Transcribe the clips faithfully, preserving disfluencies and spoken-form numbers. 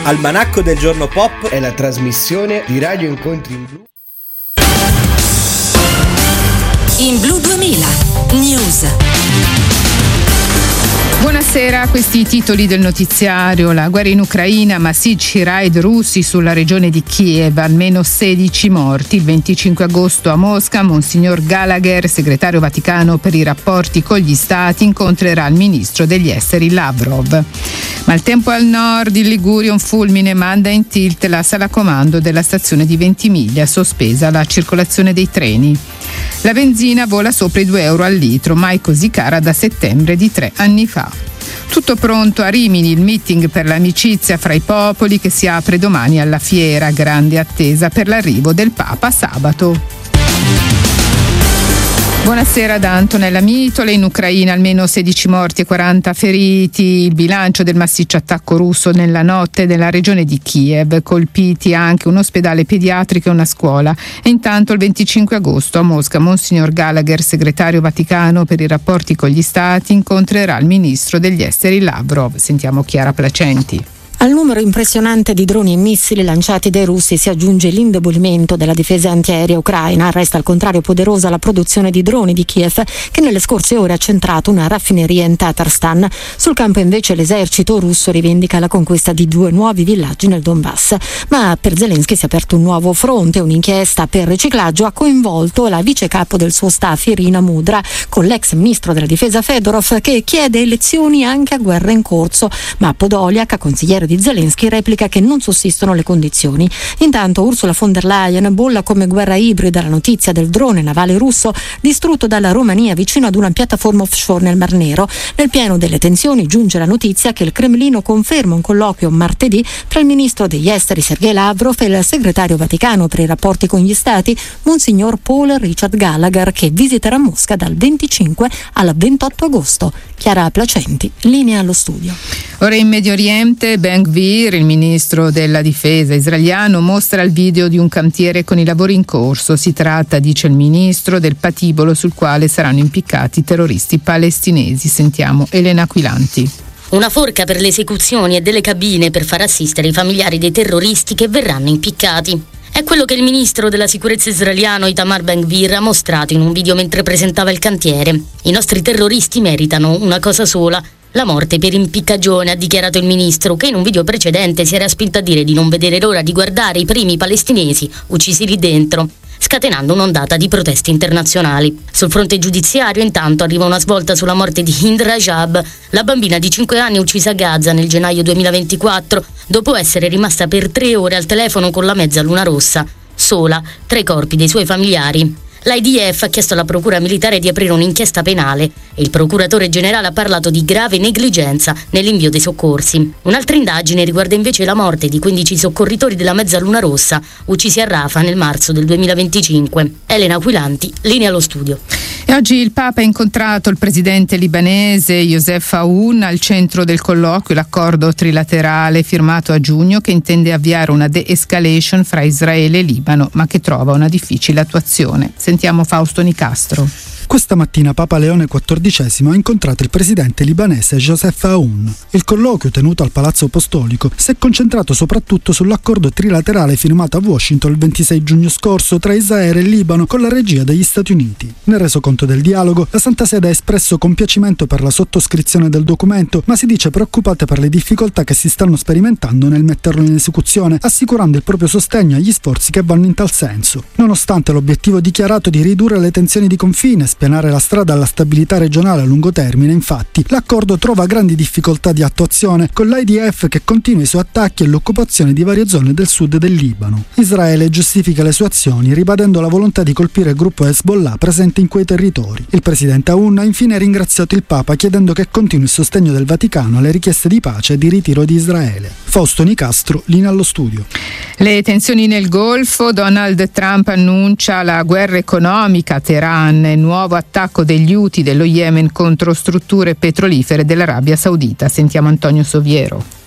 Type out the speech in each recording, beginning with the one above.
Almanacco del giorno pop è la trasmissione di Radio Incontri in Blu. In Blu duemila News. Buonasera, questi i titoli del notiziario. La guerra in Ucraina, massicci raid russi sulla regione di Kiev, almeno sedici morti. Il venticinque agosto a Mosca, Monsignor Gallagher, segretario Vaticano per i rapporti con gli stati, incontrerà il ministro degli esteri Lavrov. Ma il tempo al nord, in Liguria un fulmine manda in tilt la sala comando della stazione di Ventimiglia, sospesa la circolazione dei treni. La benzina vola sopra i due euro al litro, mai così cara da settembre di tre anni fa. Tutto pronto a Rimini, il meeting per l'amicizia fra i popoli che si apre domani alla fiera, grande attesa per l'arrivo del Papa sabato. Buonasera da Antonella Mitole. In Ucraina almeno sedici morti e quaranta feriti. Il bilancio del massiccio attacco russo nella notte nella regione di Kiev. Colpiti anche un ospedale pediatrico e una scuola. E intanto il venticinque agosto a Mosca Monsignor Gallagher, segretario Vaticano per i rapporti con gli stati, incontrerà il ministro degli esteri Lavrov. Sentiamo Chiara Placenti. Al numero impressionante di droni e missili lanciati dai russi si aggiunge l'indebolimento della difesa antiaerea ucraina. Resta al contrario poderosa la produzione di droni di Kiev, che nelle scorse ore ha centrato una raffineria in Tatarstan. Sul campo invece l'esercito russo rivendica la conquista di due nuovi villaggi nel Donbass. Ma per Zelensky si è aperto un nuovo fronte. Un'inchiesta per riciclaggio ha coinvolto la vice capo del suo staff Irina Mudra con l'ex ministro della difesa Fedorov, che chiede elezioni anche a guerra in corso. Ma Podolyak, consigliere di Zelensky, replica che non sussistono le condizioni. Intanto Ursula von der Leyen bolla come guerra ibrida la notizia del drone navale russo distrutto dalla Romania vicino ad una piattaforma offshore nel Mar Nero. Nel pieno delle tensioni giunge la notizia che il Cremlino conferma un colloquio martedì tra il ministro degli esteri Sergei Lavrov e il segretario Vaticano per i rapporti con gli stati Monsignor Paul Richard Gallagher, che visiterà Mosca dal venticinque al ventotto agosto. Chiara Placenti, linea allo studio. Ora in Medio Oriente, Ben Gvir, il ministro della difesa israeliano, mostra il video di un cantiere con i lavori in corso. Si tratta, dice il ministro, del patibolo sul quale saranno impiccati terroristi palestinesi. Sentiamo Elena Aquilanti. Una forca per le esecuzioni e delle cabine per far assistere i familiari dei terroristi che verranno impiccati. È quello che il ministro della sicurezza israeliano Itamar Ben Gvir ha mostrato in un video mentre presentava il cantiere. I nostri terroristi meritano una cosa sola: la morte per impiccagione, ha dichiarato il ministro, che in un video precedente si era spinto a dire di non vedere l'ora di guardare i primi palestinesi uccisi lì dentro, scatenando un'ondata di proteste internazionali. Sul fronte giudiziario intanto arriva una svolta sulla morte di Hind Rajab, la bambina di cinque anni uccisa a Gaza nel gennaio duemilaventiquattro, dopo essere rimasta per tre ore al telefono con la Mezzaluna Rossa, sola tra i corpi dei suoi familiari. L'I D F ha chiesto alla procura militare di aprire un'inchiesta penale e il procuratore generale ha parlato di grave negligenza nell'invio dei soccorsi. Un'altra indagine riguarda invece la morte di quindici soccorritori della Mezzaluna Rossa uccisi a Rafah nel marzo del duemilaventicinque. Elena Aquilanti, linea allo studio. E oggi il Papa ha incontrato il presidente libanese Youssef Aoun al centro del colloquio, l'accordo trilaterale firmato a giugno che intende avviare una de-escalation fra Israele e Libano, ma che trova una difficile attuazione. Sentiamo Fausto Nicastro. Questa mattina Papa Leone quattordicesimo ha incontrato il presidente libanese Youssef Aoun. Il colloquio, tenuto al Palazzo Apostolico, si è concentrato soprattutto sull'accordo trilaterale firmato a Washington il ventisei giugno scorso tra Israele e Libano con la regia degli Stati Uniti. Nel resoconto del dialogo, la Santa Sede ha espresso compiacimento per la sottoscrizione del documento, ma si dice preoccupata per le difficoltà che si stanno sperimentando nel metterlo in esecuzione, assicurando il proprio sostegno agli sforzi che vanno in tal senso. Nonostante l'obiettivo dichiarato di ridurre le tensioni di confine, spianare la strada alla stabilità regionale a lungo termine, infatti, l'accordo trova grandi difficoltà di attuazione, con l'I D F che continua i suoi attacchi e l'occupazione di varie zone del sud del Libano. Israele giustifica le sue azioni ribadendo la volontà di colpire il gruppo Hezbollah presente in quei territori. Il presidente Aoun ha infine ringraziato il Papa chiedendo che continui il sostegno del Vaticano alle richieste di pace e di ritiro di Israele. Fausto Nicastro, linea allo studio. Le tensioni nel Golfo, Donald Trump annuncia la guerra economica a Teheran e nuovo attacco degli Houthi dello Yemen contro strutture petrolifere dell'Arabia Saudita. Sentiamo Antonio Soviero.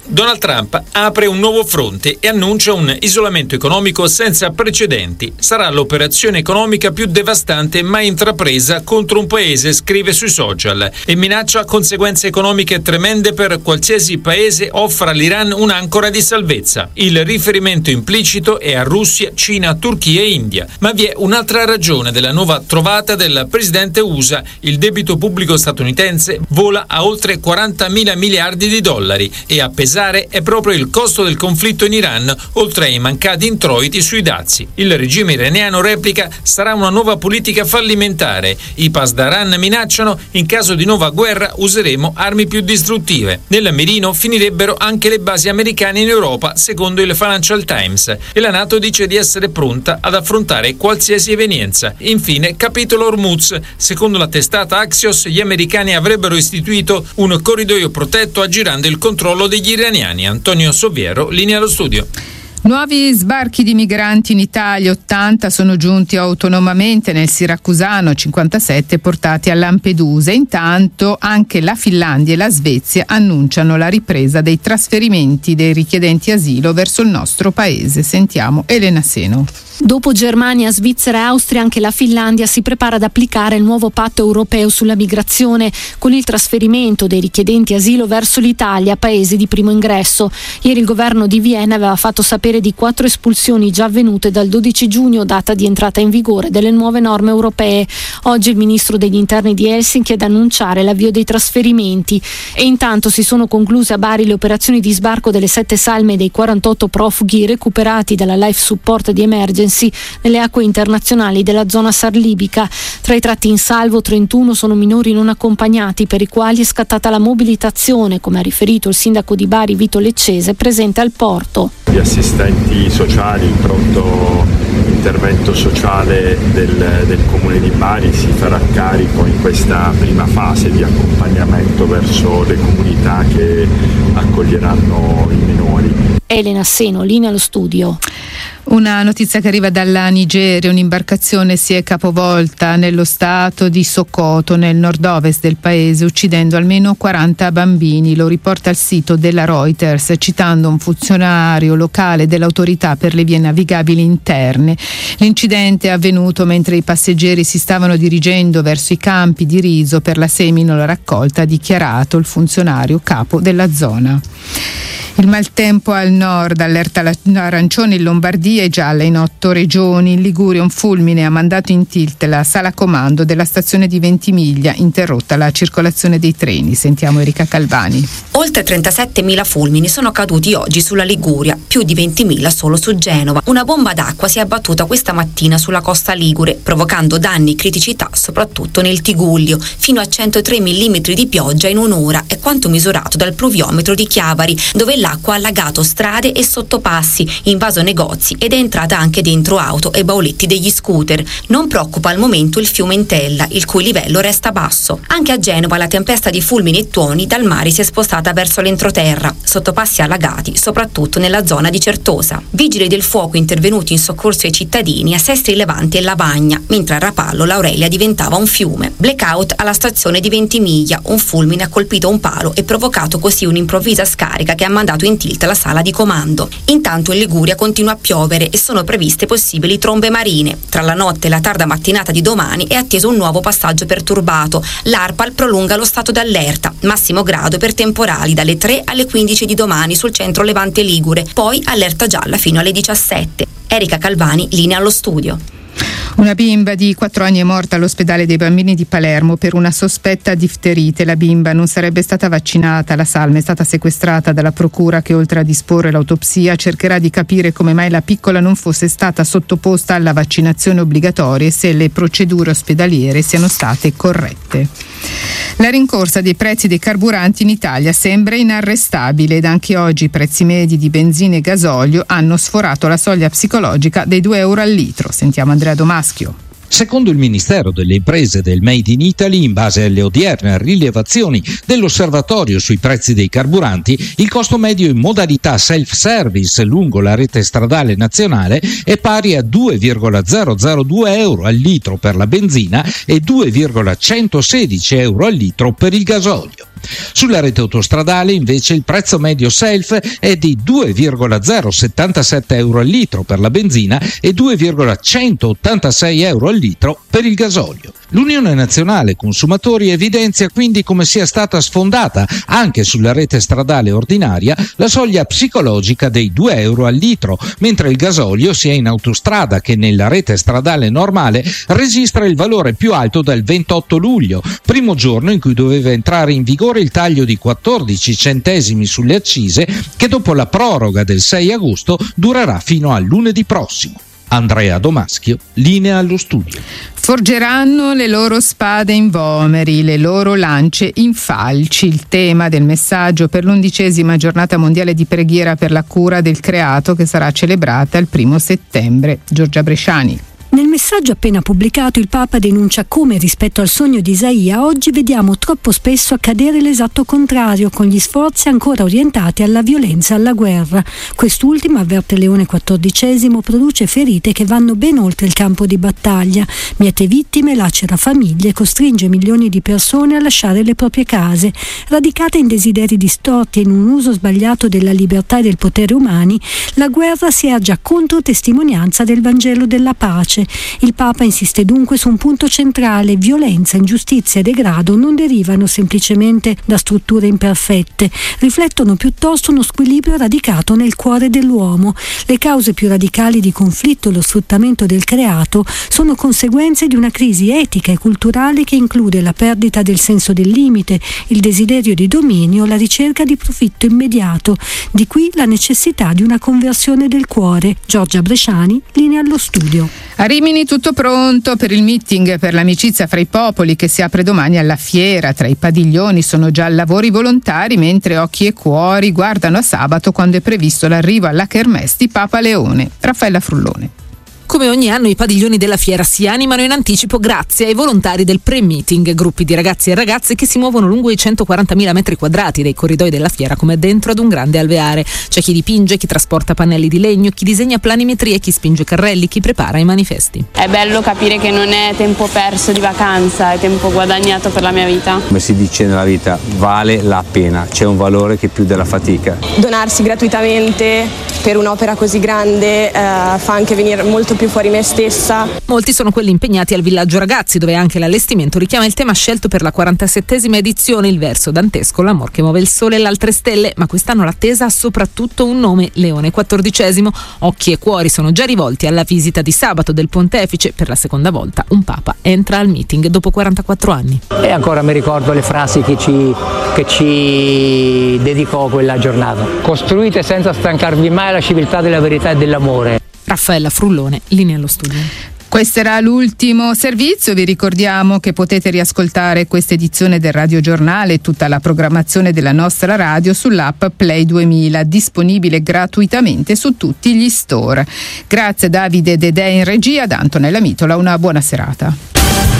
Donald Trump apre un nuovo fronte e annuncia un isolamento economico senza precedenti. Sarà l'operazione economica più devastante mai intrapresa contro un paese, scrive sui social, e minaccia conseguenze economiche tremende per qualsiasi paese offra all'Iran un'ancora di salvezza. Il riferimento implicito è a Russia, Cina, Turchia e India. Ma vi è un'altra ragione della nuova trovata del presidente U S A. Il debito pubblico statunitense vola a oltre quarantamila miliardi di dollari e a pesare è proprio il costo del conflitto in Iran, oltre ai mancati introiti sui dazi. Il regime iraniano replica: sarà una nuova politica fallimentare. I Pasdaran minacciano: in caso di nuova guerra useremo armi più distruttive. Nel mirino finirebbero anche le basi americane in Europa, secondo il Financial Times, e la NATO dice di essere pronta ad affrontare qualsiasi evenienza. Infine, capitolo Hormuz. Secondo la testata Axios, gli americani avrebbero istituito un corridoio protetto aggirando il controllo degli iraniani. Antonio Soviero, linea allo studio. Nuovi sbarchi di migranti in Italia, ottanta sono giunti autonomamente nel siracusano, cinquantasette portati a Lampedusa. Intanto anche la Finlandia e la Svezia annunciano la ripresa dei trasferimenti dei richiedenti asilo verso il nostro paese. Sentiamo Elena Seno. Dopo Germania, Svizzera e Austria, anche la Finlandia si prepara ad applicare il nuovo patto europeo sulla migrazione con il trasferimento dei richiedenti asilo verso l'Italia, paese di primo ingresso. Ieri il governo di Vienna aveva fatto sapere di quattro espulsioni già avvenute dal dodici giugno, data di entrata in vigore delle nuove norme europee. Oggi il ministro degli interni di Helsinki è ad annunciare l'avvio dei trasferimenti. E intanto si sono concluse a Bari le operazioni di sbarco delle sette salme e dei quarantotto profughi recuperati dalla Life Support di Emergency nelle acque internazionali della zona sarlibica. Tra i tratti in salvo, trentuno sono minori non accompagnati, per i quali è scattata la mobilitazione, come ha riferito il sindaco di Bari Vito Leccese, presente al porto. Gli assistenti sociali, il pronto intervento sociale del, del comune di Bari si farà carico in questa prima fase di accompagnamento verso le comunità che accoglieranno i minori. Elena Seno, linea allo studio. Una notizia che arriva dalla Nigeria: un'imbarcazione si è capovolta nello stato di Sokoto, nel nord-ovest del paese, uccidendo almeno quaranta bambini. Lo riporta il sito della Reuters, citando un funzionario locale dell'autorità per le vie navigabili interne. L'incidente è avvenuto mentre i passeggeri si stavano dirigendo verso i campi di riso per la seminola raccolta, ha dichiarato il funzionario capo della zona. Il maltempo al nord, allerta arancione in Lombardia e gialla in otto regioni. In Liguria un fulmine ha mandato in tilt la sala comando della stazione di Ventimiglia, interrotta la circolazione dei treni. Sentiamo Erika Calvani. Oltre trentasettemila fulmini sono caduti oggi sulla Liguria, più di ventimila solo su Genova. Una bomba d'acqua si è abbattuta questa mattina sulla costa ligure, provocando danni e criticità soprattutto nel Tigullio. Fino a centotré millimetri di pioggia in un'ora è quanto misurato dal pluviometro di Chiavari, dove l'acqua ha allagato strade e sottopassi, invaso negozi ed è entrata anche dentro auto e bauletti degli scooter. Non preoccupa al momento il fiume Entella, il cui livello resta basso. Anche a Genova la tempesta di fulmini e tuoni dal mare si è spostata verso l'entroterra, sottopassi allagati soprattutto nella zona di Certosa. Vigili del fuoco intervenuti in soccorso ai cittadini a Sestri Levanti e Lavagna, mentre a Rapallo l'Aurelia diventava un fiume. Blackout alla stazione di Ventimiglia, un fulmine ha colpito un palo e provocato così un'improvvisa scarica che ha mandato in tilt la sala di comando. Intanto in Liguria continua a piovere e sono previste possibili trombe marine. Tra la notte e la tarda mattinata di domani è atteso un nuovo passaggio perturbato. L'ARPAL prolunga lo stato d'allerta, massimo grado per temporali dalle tre alle quindici di domani sul centro Levante Ligure, poi allerta gialla fino alle diciassette. Erika Calvani, linea allo studio. Una bimba di quattro anni è morta all'ospedale dei bambini di Palermo per una sospetta difterite. La bimba non sarebbe stata vaccinata. La salma è stata sequestrata dalla procura che, oltre a disporre l'autopsia, cercherà di capire come mai la piccola non fosse stata sottoposta alla vaccinazione obbligatoria e se le procedure ospedaliere siano state corrette. La rincorsa dei prezzi dei carburanti in Italia sembra inarrestabile ed anche oggi i prezzi medi di benzina e gasolio hanno sforato la soglia psicologica dei due euro al litro. Sentiamo Andrea Domaschio. Secondo il Ministero delle Imprese del Made in Italy, in base alle odierne rilevazioni dell'osservatorio sui prezzi dei carburanti, il costo medio in modalità self-service lungo la rete stradale nazionale è pari a due virgola zero zero due euro al litro per la benzina e due virgola centosedici euro al litro per il gasolio. Sulla rete autostradale invece il prezzo medio self è di due virgola zero settantasette euro al litro per la benzina e due virgola centottantasei euro al litro per il gasolio. L'Unione Nazionale Consumatori evidenzia quindi come sia stata sfondata anche sulla rete stradale ordinaria la soglia psicologica dei due euro al litro, mentre il gasolio sia in autostrada che nella rete stradale normale registra il valore più alto dal ventotto luglio, primo giorno in cui doveva entrare in vigore il taglio di quattordici centesimi sulle accise che dopo la proroga del sei agosto durerà fino a lunedì prossimo. Andrea Domaschio, linea allo studio. Forgeranno le loro spade in vomeri, le loro lance in falci. Il tema del messaggio per l'undicesima giornata mondiale di preghiera per la cura del creato che sarà celebrata il primo settembre. Giorgia Bresciani. Nel messaggio appena pubblicato il Papa denuncia come rispetto al sogno di Isaia oggi vediamo troppo spesso accadere l'esatto contrario, con gli sforzi ancora orientati alla violenza e alla guerra. Quest'ultima, avverte Leone quattordicesimo, produce ferite che vanno ben oltre il campo di battaglia, miete vittime, lacera famiglie, costringe milioni di persone a lasciare le proprie case. Radicata in desideri distorti e in un uso sbagliato della libertà e del potere umani, la guerra si erge a controtestimonianza del Vangelo della pace. Il Papa insiste dunque su un punto centrale: violenza, ingiustizia e degrado non derivano semplicemente da strutture imperfette, riflettono piuttosto uno squilibrio radicato nel cuore dell'uomo. Le cause più radicali di conflitto e lo sfruttamento del creato sono conseguenze di una crisi etica e culturale che include la perdita del senso del limite, il desiderio di dominio, la ricerca di profitto immediato. Di qui la necessità di una conversione del cuore. Giorgia Bresciani, linea allo studio. A Rimini tutto pronto per il meeting per l'amicizia fra i popoli che si apre domani alla fiera. Tra i padiglioni sono già lavori volontari, mentre occhi e cuori guardano a sabato, quando è previsto l'arrivo alla Kermesse di Papa Leone. Raffaella Frullone. Come ogni anno i padiglioni della fiera si animano in anticipo grazie ai volontari del pre-meeting, gruppi di ragazzi e ragazze che si muovono lungo i centoquarantamila metri quadrati dei corridoi della fiera come dentro ad un grande alveare. C'è chi dipinge, chi trasporta pannelli di legno, chi disegna planimetrie, chi spinge carrelli, chi prepara i manifesti. È bello capire che non è tempo perso di vacanza, è tempo guadagnato per la mia vita. Come si dice nella vita, vale la pena, c'è un valore che più della fatica. Donarsi gratuitamente per un'opera così grande eh, fa anche venire molto più fuori me stessa. Molti sono quelli impegnati al Villaggio Ragazzi, dove anche l'allestimento richiama il tema scelto per la quarantasettesima edizione, il verso dantesco L'amor che muove il sole e le altre stelle, ma quest'anno l'attesa ha soprattutto un nome: Leone quattordicesimo. Occhi e cuori sono già rivolti alla visita di sabato del Pontefice. Per la seconda volta un Papa entra al meeting dopo quarantaquattro anni. E ancora mi ricordo le frasi che ci, che ci dedicò quella giornata. Costruite senza stancarvi mai la civiltà della verità e dell'amore. Raffaella Frullone, linea allo studio. Questo era l'ultimo servizio. Vi ricordiamo che potete riascoltare questa edizione del Radio Giornale e tutta la programmazione della nostra radio sull'app Play duemila, disponibile gratuitamente su tutti gli store. Grazie a Davide Dedè in regia, da Antonella Mitola, una buona serata.